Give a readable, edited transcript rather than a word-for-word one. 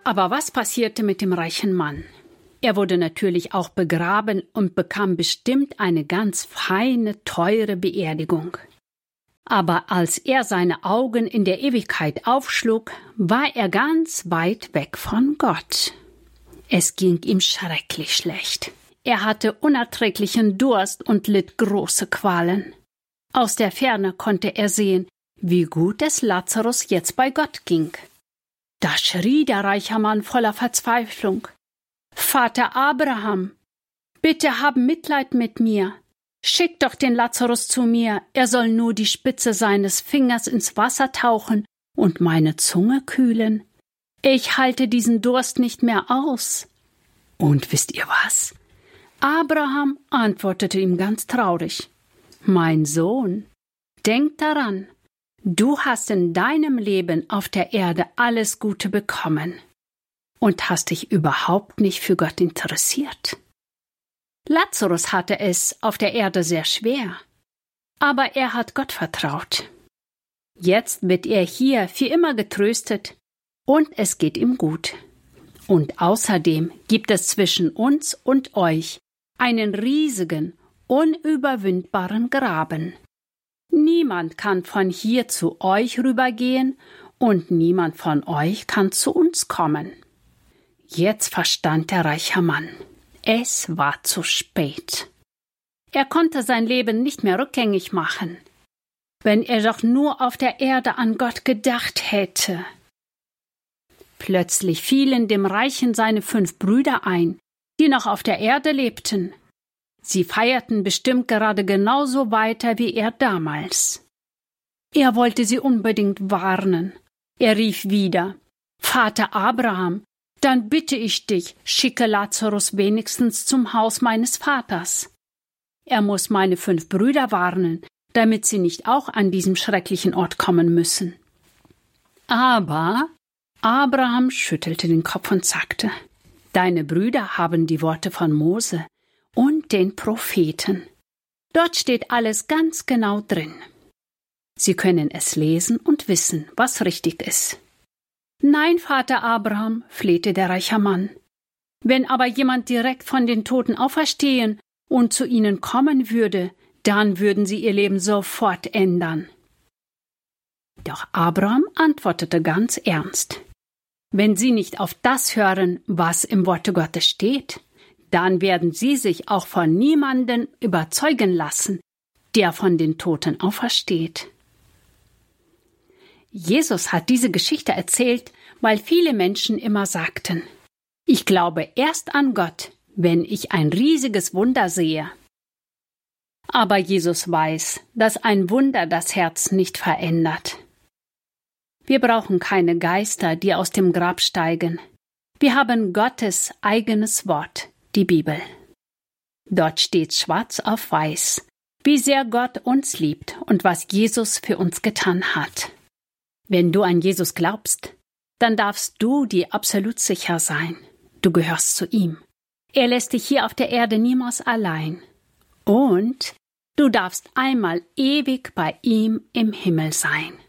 Aber was passierte mit dem reichen Mann? Er wurde natürlich auch begraben und bekam bestimmt eine ganz feine, teure Beerdigung. Aber als er seine Augen in der Ewigkeit aufschlug, war er ganz weit weg von Gott. Es ging ihm schrecklich schlecht. Er hatte unerträglichen Durst und litt große Qualen. Aus der Ferne konnte er sehen, wie gut es Lazarus jetzt bei Gott ging. Da schrie der reiche Mann voller Verzweiflung: »Vater Abraham, bitte hab Mitleid mit mir. Schick doch den Lazarus zu mir, er soll nur die Spitze seines Fingers ins Wasser tauchen und meine Zunge kühlen. Ich halte diesen Durst nicht mehr aus.« Und wisst ihr was? Abraham antwortete ihm ganz traurig: »Mein Sohn, denk daran, du hast in deinem Leben auf der Erde alles Gute bekommen und hast dich überhaupt nicht für Gott interessiert. Lazarus hatte es auf der Erde sehr schwer, aber er hat Gott vertraut. Jetzt wird er hier für immer getröstet und es geht ihm gut. Und außerdem gibt es zwischen uns und euch einen riesigen, unüberwindbaren Graben. Niemand kann von hier zu euch rübergehen und niemand von euch kann zu uns kommen.« Jetzt verstand der reiche Mann. Es war zu spät. Er konnte sein Leben nicht mehr rückgängig machen. Wenn er doch nur auf der Erde an Gott gedacht hätte. Plötzlich fielen dem Reichen seine 5 Brüder ein, die noch auf der Erde lebten. Sie feierten bestimmt gerade genauso weiter wie er damals. Er wollte sie unbedingt warnen. Er rief wieder: »Vater Abraham, dann bitte ich dich, schicke Lazarus wenigstens zum Haus meines Vaters. Er muss meine 5 Brüder warnen, damit sie nicht auch an diesem schrecklichen Ort kommen müssen.« Aber Abraham schüttelte den Kopf und sagte: »Deine Brüder haben die Worte von Mose und den Propheten. Dort steht alles ganz genau drin. Sie können es lesen und wissen, was richtig ist.« »Nein, Vater Abraham«, flehte der reiche Mann. »Wenn aber jemand direkt von den Toten auferstehen und zu ihnen kommen würde, dann würden sie ihr Leben sofort ändern.« Doch Abraham antwortete ganz ernst: »Wenn sie nicht auf das hören, was im Worte Gottes steht, dann werden sie sich auch von niemandem überzeugen lassen, der von den Toten aufersteht.« Jesus hat diese Geschichte erzählt, weil viele Menschen immer sagten: »Ich glaube erst an Gott, wenn ich ein riesiges Wunder sehe.« Aber Jesus weiß, dass ein Wunder das Herz nicht verändert. Wir brauchen keine Geister, die aus dem Grab steigen. Wir haben Gottes eigenes Wort, die Bibel. Dort steht schwarz auf weiß, wie sehr Gott uns liebt und was Jesus für uns getan hat. Wenn du an Jesus glaubst, dann darfst du dir absolut sicher sein, du gehörst zu ihm. Er lässt dich hier auf der Erde niemals allein. Und du darfst einmal ewig bei ihm im Himmel sein.